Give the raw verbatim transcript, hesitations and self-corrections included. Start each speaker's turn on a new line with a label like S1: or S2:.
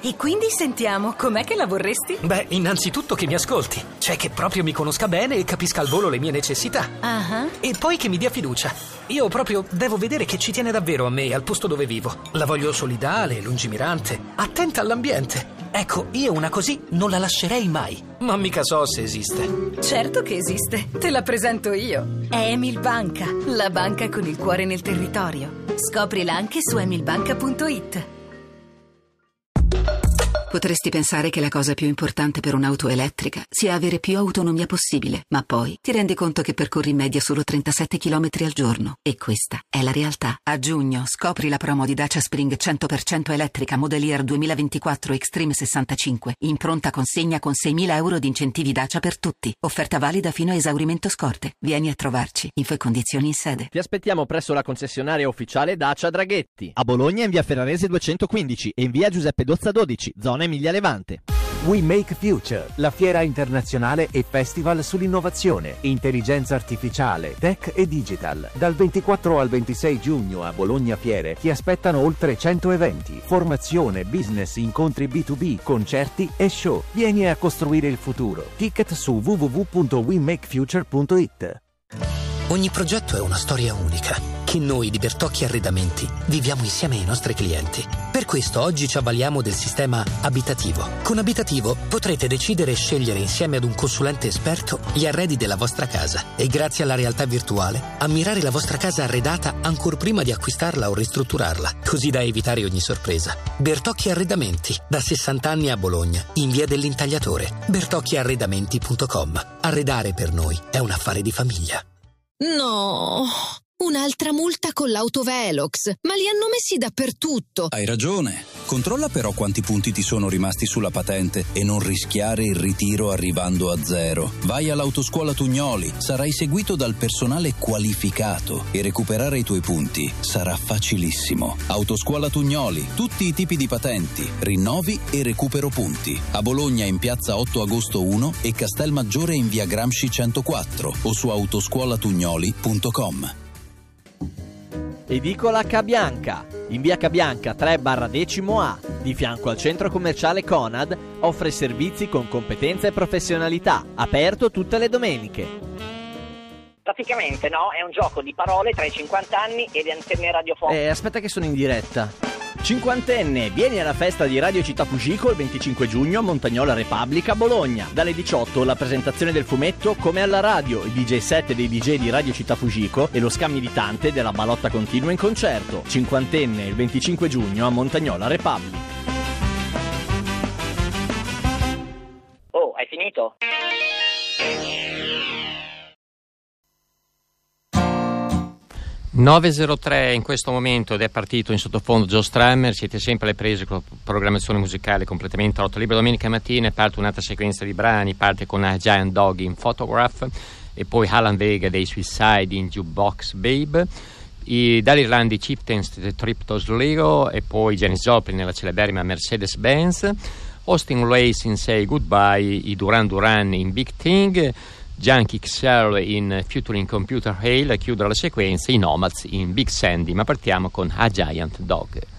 S1: E quindi sentiamo, com'è che la vorresti?
S2: Beh, innanzitutto che mi ascolti, cioè che proprio mi conosca bene e capisca al volo le mie necessità.
S1: Uh-huh.
S2: E poi che mi dia fiducia. Io proprio devo vedere che ci tiene davvero a me e al posto dove vivo. La voglio solidale, lungimirante, attenta all'ambiente. Ecco, io una così non la lascerei mai. Ma mica so se esiste.
S1: Certo che esiste, te la presento io. È Emil Banca, la banca con il cuore nel territorio. Scoprila anche su emilbanca punto it.
S3: Potresti pensare che la cosa più importante per un'auto elettrica sia avere più autonomia possibile, ma poi ti rendi conto che percorri in media solo trentasette chilometri al giorno. E questa è la realtà. A giugno scopri la promo di Dacia Spring cento per cento elettrica Model Year duemilaventiquattro Extreme sessantacinque, in pronta consegna con seimila euro di incentivi Dacia per tutti. Offerta valida fino a esaurimento scorte. Vieni a trovarci. Info e condizioni in sede.
S4: Ti aspettiamo presso la concessionaria ufficiale Dacia Draghetti. A Bologna in via Ferrarese duecentoquindici e in via Giuseppe Dozza dodici, zona Emilia Levante.
S5: We Make Future, la fiera internazionale e festival sull'innovazione, intelligenza artificiale, tech e digital. Dal ventiquattro al ventisei giugno a Bologna Fiere ti aspettano oltre cento eventi, formazione, business, incontri B due B, concerti e show. Vieni a costruire il futuro. Ticket su w w w punto we make future punto it.
S6: Ogni progetto è una storia unica, che noi di Bertocchi Arredamenti viviamo insieme ai nostri clienti. Per questo oggi ci avvaliamo del sistema abitativo. Con Abitativo potrete decidere e scegliere insieme ad un consulente esperto gli arredi della vostra casa e grazie alla realtà virtuale ammirare la vostra casa arredata ancor prima di acquistarla o ristrutturarla, così da evitare ogni sorpresa. Bertocchi Arredamenti, da sessanta anni a Bologna, in via dell'Intagliatore. bertocchi arredamenti punto com. Arredare per noi è un affare di famiglia.
S7: No, un'altra multa con l'autovelox, ma li hanno messi dappertutto.
S8: Hai ragione. Controlla però quanti punti ti sono rimasti sulla patente e non rischiare il ritiro arrivando a zero. Vai all'Autoscuola Tugnoli, sarai seguito dal personale qualificato e recuperare i tuoi punti sarà facilissimo. Autoscuola Tugnoli, tutti i tipi di patenti, rinnovi e recupero punti. A Bologna in piazza otto agosto uno e Castelmaggiore in via Gramsci centoquattro o su autoscuolatugnoli punto com.
S4: Edicola Cabianca, in via Cabianca tre barra decimo A, di fianco al centro commerciale Conad, offre servizi con competenza e professionalità, aperto tutte le domeniche.
S9: Praticamente no, è un gioco di parole tra i cinquanta anni e le antenne radiofoniche.
S4: Eh, aspetta che sono in diretta. Cinquantenne, vieni alla festa di Radio Città Fugico il venticinque giugno a Montagnola Repubblica, Bologna. Dalle diciotto la presentazione del fumetto Come alla radio, il D J set dei D J di Radio Città Fugico e lo scambio di tante della Balotta Continua in concerto. Cinquantenne, il venticinque giugno a Montagnola Repubblica.
S9: Oh, hai finito?
S10: nove e zero tre in questo momento ed è partito in sottofondo Joe Strummer. Siete sempre alle prese con la programmazione musicale completamente a rotta libera domenica mattina. Parte un'altra sequenza di brani, parte con A Giant Dog in Photograph e poi Alan Vega dei Suicide in Jukebox Babe, i, dall'Irlanda i Chieftains The Triptos Lego e poi Janis Joplin nella celeberrima Mercedes-Benz, Austin Lace in Say Goodbye, i Duran Duran in Big Thing, Junkie X L in Featuring Computer Hale a chiudere la sequenza, i Nomads in Big Sandy. Ma partiamo con A Giant Dog.